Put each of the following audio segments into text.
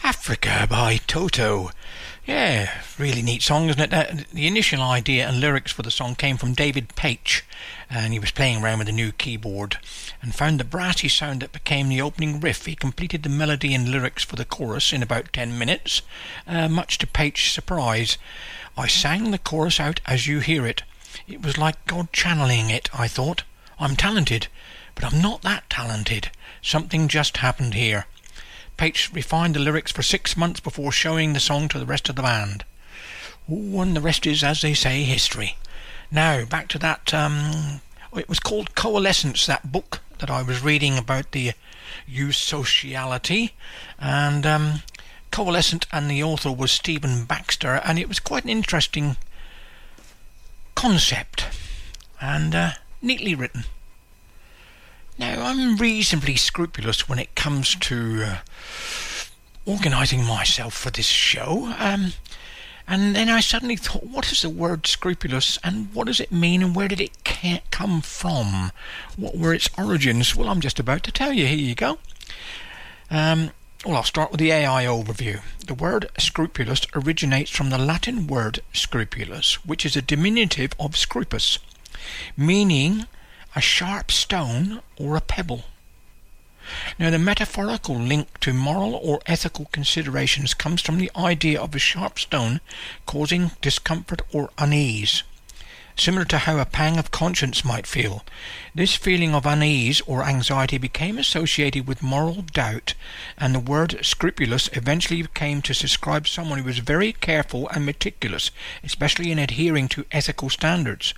Africa by Toto. Yeah, really neat song, isn't it? The initial idea and lyrics for the song came from David Paich, and he was playing around with a new keyboard and found the brassy sound that became the opening riff. He completed the melody and lyrics for the chorus in about 10 minutes, much to Paich's surprise. I sang the chorus out as you hear it. It was like God channeling it, I thought. I'm talented, but I'm not that talented. Something just happened here. Paich refined the lyrics for 6 months before showing the song to the rest of the band. Ooh, and the rest is, as they say, history. Now, back to that, it was called Coalescence, that book that I was reading about the eusociality, and Coalescent, and the author was Stephen Baxter, and it was quite an interesting concept, and neatly written. Now, I'm reasonably scrupulous when it comes to organising myself for this show, and then I suddenly thought, what is the word scrupulous, and what does it mean, and where did it come from? What were its origins? Well, I'm just about to tell you. Here you go. Well, I'll start with the AI overview. The word scrupulous originates from the Latin word scrupulus, which is a diminutive of scrupus, meaning a sharp stone or a pebble. Now, the metaphorical link to moral or ethical considerations comes from the idea of a sharp stone causing discomfort or unease, similar to how a pang of conscience might feel. This feeling of unease or anxiety became associated with moral doubt, and the word scrupulous eventually came to describe someone who was very careful and meticulous, especially in adhering to ethical standards.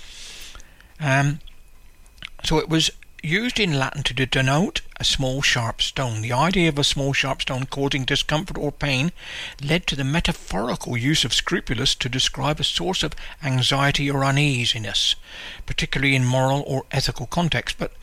So it was used in Latin to denote a small sharp stone. The idea of a small sharp stone causing discomfort or pain led to the metaphorical use of scrupulous to describe a source of anxiety or uneasiness, particularly in moral or ethical context. But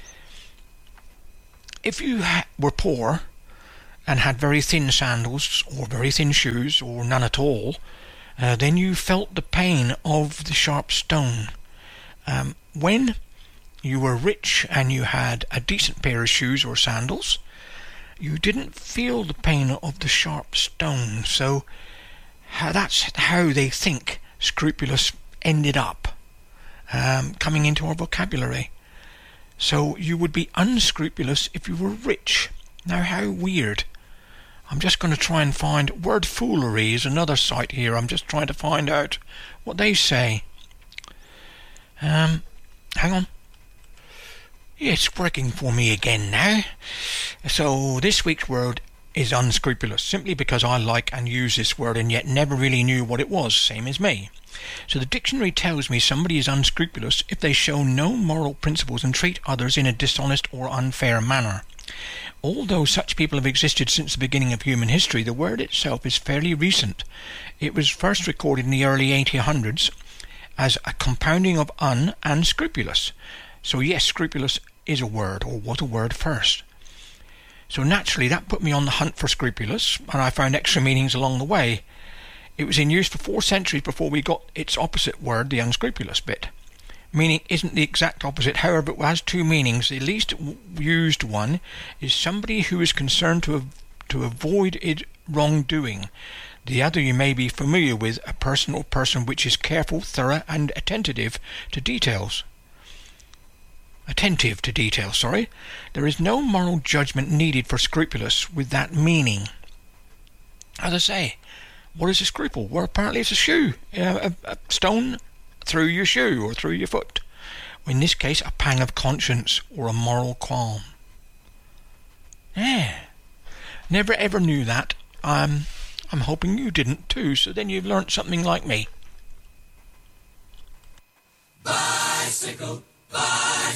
if you were poor and had very thin sandals or very thin shoes or none at all, then you felt the pain of the sharp stone. When you were rich and you had a decent pair of shoes or sandals, you didn't feel the pain of the sharp stone. So that's how they think scrupulous ended up coming into our vocabulary. So you would be unscrupulous if you were rich. Now, how weird. I'm just going to try and find Word Foolery is another site here. I'm just trying to find out what they say. Hang on. It's working for me again now. So this week's word is unscrupulous, simply because I like and use this word and yet never really knew what it was, same as me. So the dictionary tells me somebody is unscrupulous if they show no moral principles and treat others in a dishonest or unfair manner. Although such people have existed since the beginning of human history, the word itself is fairly recent. It was first recorded in the early 1800s as a compounding of un and scrupulous. So yes, scrupulous is a word, or was a word first. So naturally that put me on the hunt for scrupulous, and I found extra meanings along the way. It was in use for 4 centuries before we got its opposite word, the unscrupulous bit. Meaning isn't the exact opposite, however it has 2 meanings. The least used one is somebody who is concerned to avoid wrongdoing. The other you may be familiar with, a person or person which is careful, thorough and attentive to details. There is no moral judgment needed for scrupulous with that meaning. As I say, what is a scruple? Well, apparently it's a shoe, a stone through your shoe or through your foot. In this case, a pang of conscience or a moral qualm. Yeah, never ever knew that. I'm hoping you didn't too, so then you've learnt something like me. Bicycle, bicycle.